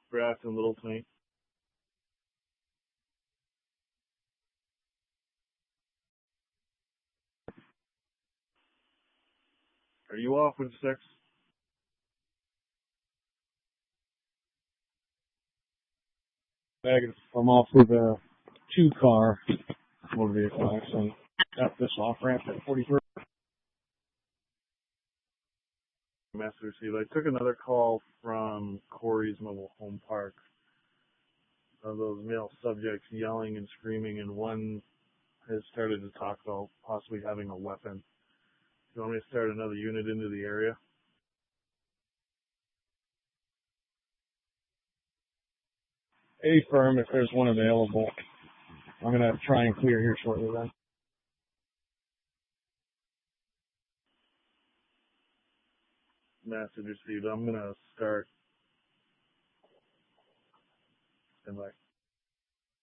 Brass and Little Tonight. Are you off with 6? Negative. I'm off with a 2-car motor vehicle accident. Got this off ramp at 43. Message received. I took another call from Corey's Mobile Home Park of those male subjects yelling and screaming, and one has started to talk about possibly having a weapon. Do you want me to start another unit into the area? A firm if there's one available. I'm going to try and clear here shortly then. Message received. I'm going to start. Stand by.